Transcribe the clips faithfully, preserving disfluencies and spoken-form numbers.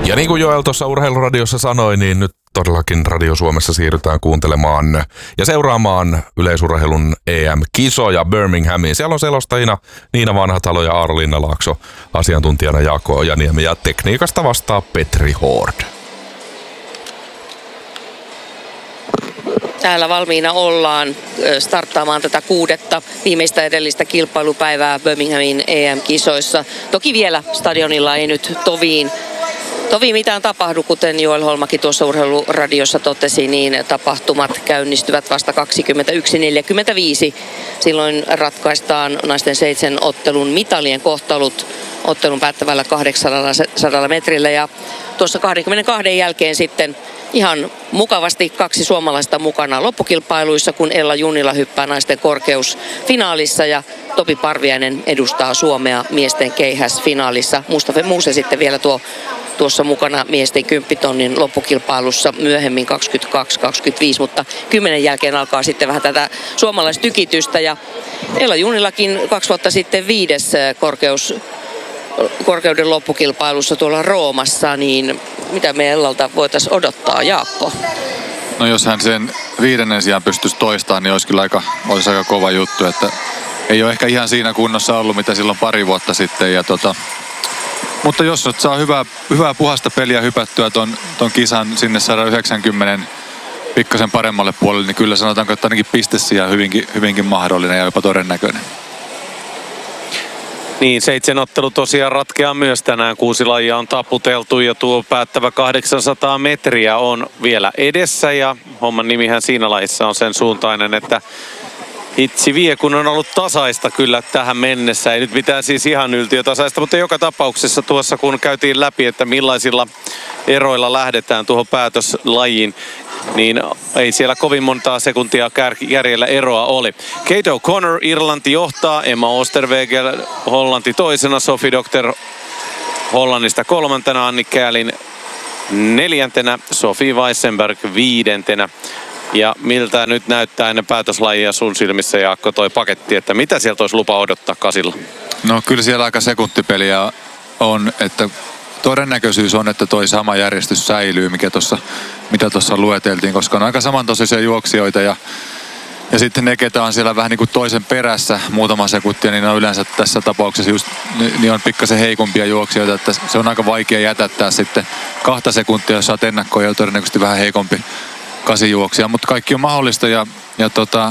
Ja niin kuin Joel tuossa Urheiluradiossa sanoi, niin nyt todellakin Radio Suomessa siirrytään kuuntelemaan ja seuraamaan yleisurheilun E M-kisoja Birminghamiin. Siellä on selostajina Niina Vanhatalo ja Aaro Linnalaakso, asiantuntijana Jaakko Ojaniemi ja tekniikasta vastaa Petri Hård. Täällä valmiina ollaan starttaamaan tätä kuudetta viimeistä edellistä kilpailupäivää Birminghamin E M-kisoissa. Toki vielä stadionilla ei nyt toviin Tovi mitään tapahdu, kuten Joel Holmakin tuossa Urheiluradiossa totesi, niin tapahtumat käynnistyvät vasta kaksikymmentäyksi neljäkymmentäviisi. Silloin ratkaistaan naisten seitsemän ottelun mitalien kohtalut ottelun päättävällä kahdeksansadaa metrillä. Ja tuossa kaksikymmentäkaksi jälkeen sitten ihan mukavasti kaksi suomalaista mukana loppukilpailuissa, kun Ella Junnila hyppää naisten korkeusfinaalissa ja Topi Parviainen edustaa Suomea miesten keihäsfinaalissa. Mustafa Muuse sitten vielä tuo tuossa mukana miesten kymppitonnin loppukilpailussa myöhemmin kaksikymmentäkaksi kaksikymmentäviisi, mutta kymmenen jälkeen alkaa sitten vähän tätä suomalaistykitystä. Ja Ella Junnilakin kaksi vuotta sitten viides korkeus, korkeuden loppukilpailussa tuolla Roomassa, niin mitä me Ellalta voitaisiin odottaa, Jaakko? No jos hän sen viidennen sijaan pystyisi toistamaan, niin olisi kyllä aika, olisi aika kova juttu, että ei ole ehkä ihan siinä kunnossa ollut, mitä silloin pari vuotta sitten. Ja tota, mutta jos nyt saa hyvää, hyvää puhasta peliä hypättyä ton, ton kisan sinne sata yhdeksänkymmentä pikkasen paremmalle puolelle, niin kyllä sanotaanko, että ainakin pistesijä hyvinkin, hyvinkin mahdollinen ja jopa todennäköinen. Niin, seitsemän ottelu tosiaan ratkeaa myös tänään. Kuusi lajia on taputeltu ja tuo päättävä kahdeksansataa metriä on vielä edessä. Ja homman nimihän siinä lajissa on sen suuntainen, että hitsi vie, kun on ollut tasaista kyllä tähän mennessä. Ei nyt mitään siis ihan yltiötasaista, mutta joka tapauksessa tuossa kun käytiin läpi, että millaisilla eroilla lähdetään tuohon päätöslajiin, niin ei siellä kovin montaa sekuntia järjellä eroa oli. Kate O'Connor, Irlanti johtaa, Emma Oosterwegel Hollanti toisena, Sophie Doctor Hollannista kolmantena, Anni Käälin neljäntenä, Sofie Weissenberg viidentenä. Ja miltä nyt näyttää ennen päätöslajia sun silmissä, Jaakko, toi paketti, että mitä sieltä olisi lupa odottaa kasilla? No kyllä siellä aika sekuntipeliä on, että todennäköisyys on, että toi sama järjestys säilyy, mikä tossa, mitä tuossa lueteltiin, koska on aika samantoisia juoksijoita ja, ja sitten ne, ketä on siellä vähän niin kuin toisen perässä muutama sekuntia, niin on yleensä tässä tapauksessa just, niin on pikkasen heikompia juoksijoita, että se on aika vaikea jätättää sitten kahta sekuntia, jos saat ennakkoon ja todennäköisesti vähän heikompi kasijuoksia, mutta kaikki on mahdollista ja, ja tota,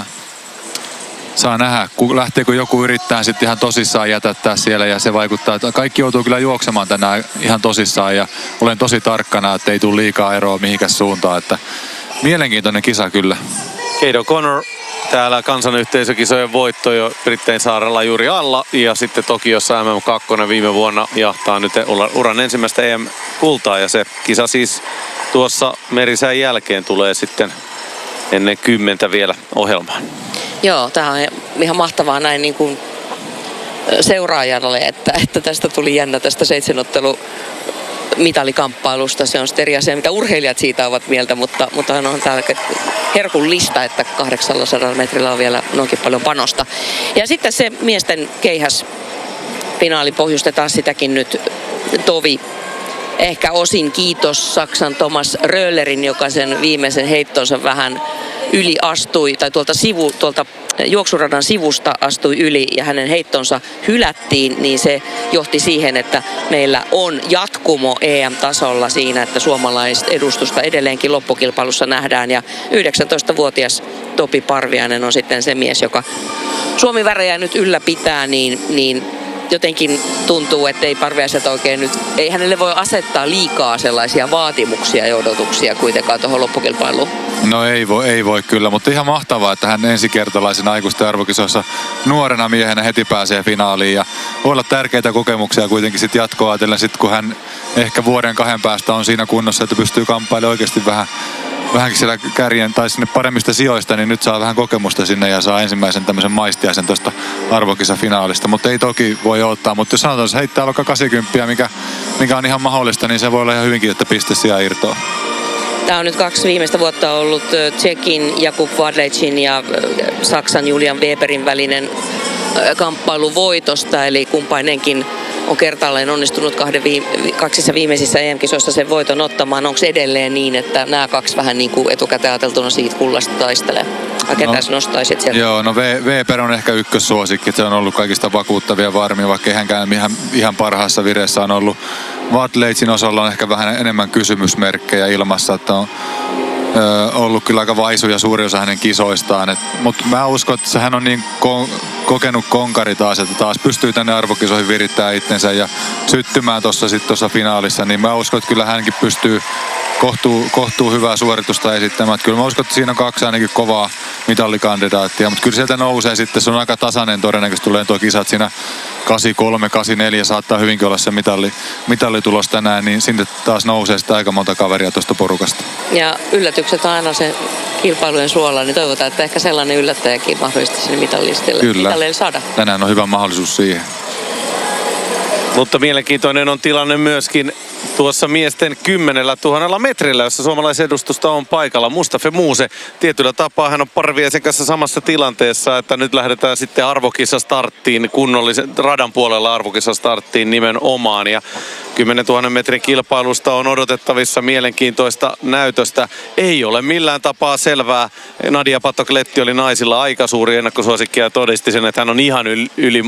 saa nähdä, kun lähteekö joku yrittää sitten ihan tosissaan jätättää siellä ja se vaikuttaa, että kaikki joutuu kyllä juoksemaan tänään ihan tosissaan ja olen tosi tarkkana, että ei tule liikaa eroa mihinkäs suuntaan, että mielenkiintoinen kisa kyllä. Kate O'Connor täällä kansanyhteisökisojen voitto jo Brittein saarella juuri alla ja sitten Tokiossa M M kaksi viime vuonna jahtaa nyt uran ensimmäistä E M-kultaa ja se kisa siis tuossa merisään jälkeen tulee sitten ennen kymmentä vielä ohjelmaan. Joo, tämä on ihan mahtavaa näin niin kuin seuraajalle, että, että tästä tuli jännä tästä seitsemänottelu mitalikamppailusta. Se on sitten eri asia, mitä urheilijat siitä ovat mieltä, mutta, mutta on täällä herkun lista, että kahdeksansataa metrillä on vielä noinkin paljon panosta. Ja sitten se miesten keihäs finaali pohjustetaan sitäkin nyt Tovi. Ehkä osin kiitos Saksan Thomas Röhlerin, joka sen viimeisen heittonsa vähän yli astui, tai tuolta, sivu, tuolta juoksuradan sivusta astui yli ja hänen heittonsa hylättiin, niin se johti siihen, että meillä on jatkumo E M-tasolla siinä, että suomalaista edustusta edelleenkin loppukilpailussa nähdään. Ja yhdeksäntoistavuotias Topi Parviainen on sitten se mies, joka Suomi-värejä nyt ylläpitää, niin, niin jotenkin tuntuu, että ei Parviaiselta oikein nyt, ei hänelle voi asettaa liikaa sellaisia vaatimuksia ja odotuksia kuitenkaan tuohon loppukilpailuun. No ei voi, ei voi kyllä, mutta ihan mahtavaa, että hän ensikertalaisen aikuisten arvokisoissa nuorena miehenä heti pääsee finaaliin ja voi olla tärkeitä kokemuksia kuitenkin sitten jatkoa ajatellen, sit kun hän ehkä vuoden kahden päästä on siinä kunnossa, että pystyy kamppailemaan oikeasti vähän vähänkin siellä kärjen tai sinne paremmista sijoista, niin nyt saa vähän kokemusta sinne ja saa ensimmäisen tämmöisen maistiaisen tuosta arvokisafinaalista. Mutta ei toki voi ottaa, mutta jos sanotaan, että heittää vaikka kahdeksankymmentä, mikä, mikä on ihan mahdollista, niin se voi olla ihan hyvinkin, että piste sijaan irtoaa. Tämä on nyt kaksi viimeistä vuotta ollut Tsekin Jakub Wadlecin ja Saksan Julian Weberin välinen kamppailu voitosta, eli kumpainenkin on kertaalleen onnistunut kahden viime, kaksissa viimeisissä E M-kisoissa sen voiton ottamaan. Onko edelleen niin, että nämä kaksi vähän niin kuin etukäteen ajateltuna siitä kullasta taistelee? Ja ketäs no, nostaisit sieltä? Joo, no Weber on ehkä ykkössuosikki. Se on ollut kaikista vakuuttavia varmia, vaikka ei hänkään ihan, ihan parhaassa vireessä on ollut. Vatleitsin osalla on ehkä vähän enemmän kysymysmerkkejä ilmassa, että on ö, ollut kyllä aika vaisu ja suuri osa hänen kisoistaan. Mutta mä uskon, että hän on niin ko- kokenut konkari taas, että taas pystyy tänne arvokisoihin virittää itsensä ja syttymään tuossa sitten tuossa finaalissa. Niin mä uskon, että kyllä hänkin pystyy kohtuu, kohtuu hyvää suoritusta esittämään. Kyllä mä uskon, että siinä on kaksi ainakin kovaa mitallikandidaattia, mutta kyllä sieltä nousee sitten, se on aika tasainen todennäköisesti tulee tuo kisat siinä kahdeksankymmentäkolme kahdeksankymmentäneljä saattaa hyvinkin olla se mitalli, mitallitulos tänään, niin sinne taas nousee sitten aika monta kaveria tuosta porukasta. Ja yllätykset on aina se kilpailujen suola, niin toivotaan, että ehkä sellainen yllättäjäkin mahdollisesti sinne mitallistille. Kyllä. Mitalleille saada. Tänään on hyvä mahdollisuus siihen. Mutta mielenkiintoinen on tilanne myöskin tuossa miesten kymmenellä tuhannella metrillä, jossa suomalaisedustusta on paikalla. Mustafa Muuse, tietyllä tapaa hän on Parviaisen kanssa samassa tilanteessa, että nyt lähdetään sitten arvokisa starttiin, kunnollisen radan puolella arvokisa starttiin nimenomaan. Ja kymmenentuhannen metrin kilpailusta on odotettavissa mielenkiintoista näytöstä. Ei ole millään tapaa selvää. Nadia Patokletti oli naisilla aika suuri ennakkosuosikki ja todisti sen, että hän on ihan yli, yli,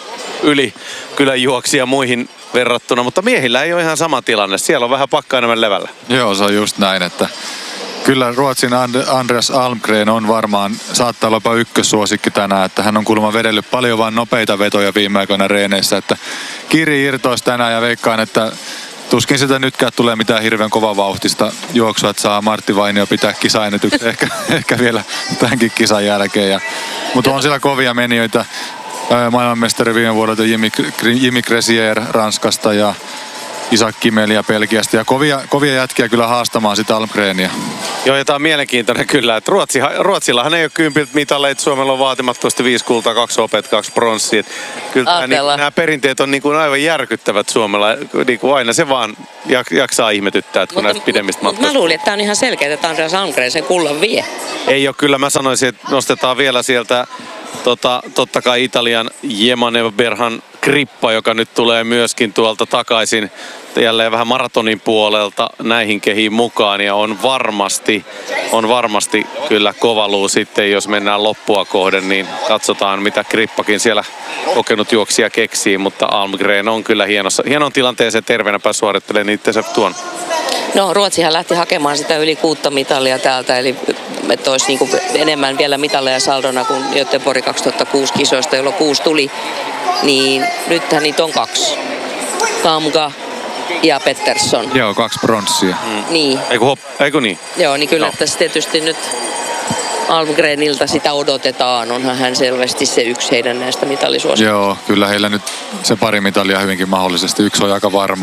yli kyllä juoksija muihin verrattuna, mutta miehillä ei ole ihan sama tilanne. Siellä on vähän pakka enemmän levällä. Joo, se on just näin, että kyllä Ruotsin Andreas Almgren on varmaan, saattaa olla jopa ykkössuosikki tänään, että hän on kuulemma vedellyt paljon vain nopeita vetoja viime aikoina reeneissä, että Kiri irtoisi tänään ja veikkaan, että tuskin sitä nytkään tulee mitään hirveän kova vauhtista juoksua, että saa Martti Vainio pitää kisaennätyksen ehkä, ehkä vielä tämänkin kisan jälkeen. Ja, mutta on siellä kovia menijöitä. Maailmanmestari viime vuodelta Jimmy, Jimmy Cressier Ranskasta ja Isaac Kimelia Belgiasta. Ja kovia, kovia jätkiä kyllä haastamaan sitä Almgrenia. Joo, ja tämä on mielenkiintoinen kyllä, että Ruotsi, Ruotsillahan ei ole kympiltä mitaleita. Suomella on vaatimattomasti viisi kultaa, kaksi hopeat, kaksi pronssia. Kyllä niin, nämä perinteet on niin kuin aivan järkyttävät Suomella. Niin kuin aina se vaan jaksaa ihmetyttää, että kun näistä pidemmistä matkoista. Mutta mä luulin, että tämä on ihan selkeä, että Andreas Almgren sen kullan vie. Ei ole kyllä, mä sanoisin, että nostetaan vielä sieltä Tota, totta kai Italian Jemane Berhan Krippa, joka nyt tulee myöskin tuolta takaisin jälleen vähän maratonin puolelta näihin kehiin mukaan ja on varmasti, on varmasti kyllä kova luu sitten, jos mennään loppua kohden, niin katsotaan mitä Krippakin siellä kokenut juoksija keksii, mutta Almgren on kyllä hienossa, hienon tilanteeseen terveenä suorittelemaan niitä tuon. No Ruotsihan lähti hakemaan sitä yli kuutta mitalia täältä, eli että olisi niin kuin enemmän vielä mitalleja saldona kuin Göteborg kaksituhattakuusi kisoista, jolloin kuusi tuli. Niin nythän niitä on kaksi. Kamga ja Pettersson. Joo, kaksi pronssia. Mm. Niin. Eiku, hop, eiku niin? Joo, niin kyllä no. Tässä tietysti nyt Almgrenilta sitä odotetaan. Onhan hän selvästi se yksi heidän näistä mitallisuosista. Joo, kyllä heillä nyt se pari mitalia hyvinkin mahdollisesti. Yksi on aika varma.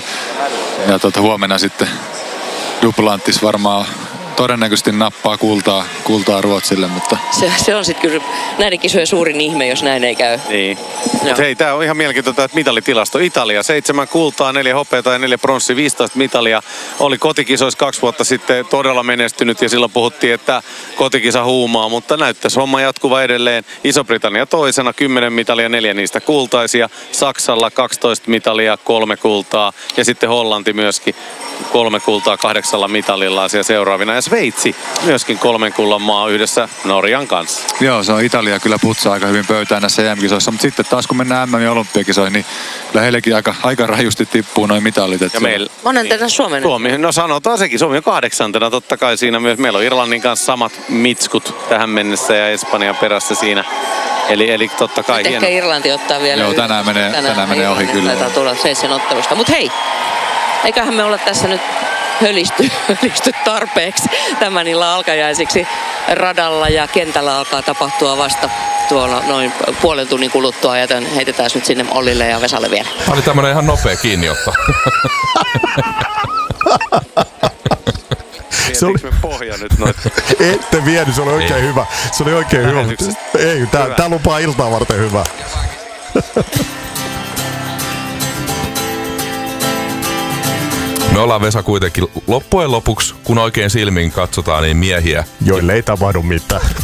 Ja tuota, huomenna sitten Duplantis varmaan todennäköisesti nappaa kultaa, kultaa Ruotsille, mutta se, se on sitten kyllä näiden kisojen suurin ihme, jos näin ei käy. Niin. Hei, tää on ihan mielenkiintoista, että mitalitilasto. Italia, seitsemän kultaa, neljä hopeata ja neljä pronssia, viisitoista mitalia. Oli kotikisoissa kaksi vuotta sitten todella menestynyt ja silloin puhuttiin, että kotikisa huumaa, mutta näyttäisi homma jatkuva edelleen. Iso-Britannia toisena, kymmenen mitalia, neljä niistä kultaisia. Saksalla kaksitoista mitalia, kolme kultaa ja sitten Hollanti myöskin kolme kultaa kahdeksalla mitalilla siellä seuraavina. Ja Sveitsi myöskin kolmen kullan maa yhdessä Norjan kanssa. Joo, se on Italia kyllä putsaa aika hyvin pöytään näissä E M-kisoissa, mutta sitten taas kun mennään M M- ja olympiakisoihin, niin kyllä heillekin aika, aika rajusti tippuu noin mitalit. Ja meillä, monentena Suomen? Suomi, no sanotaan sekin, Suomi on kahdeksantena totta kai siinä myös. Meillä on Irlannin kanssa samat mitskut tähän mennessä ja Espanjan perässä siinä. Eli, eli totta kai hieno. Ehkä Irlanti ottaa vielä. Joo, tänään menee, tänään tänään menee ohi kyllä. Taitaa tulla seitsemän ottelusta. Mutta hei, eiköhän me olla tässä nyt hölisty, hölisty tarpeeksi tämän illan alkajaisiksi radalla ja kentällä alkaa tapahtua vasta tuolla noin puolen tunnin kuluttua, joten heitetään nyt sinne Ollille ja Vesalle vielä. Tämä oli tämmönen ihan nopea kiinniotto. Se oli pohja nyt noin. Ette vienyt, se oli oikein ei. hyvä. Se oli oikein hyvä. Ei, tää, tää lupaa iltaa varten hyvä. Me ollaan, Vesa, kuitenkin loppujen lopuksi, kun oikein silmin katsotaan, niin miehiä. Joille ei tapahdu mitään.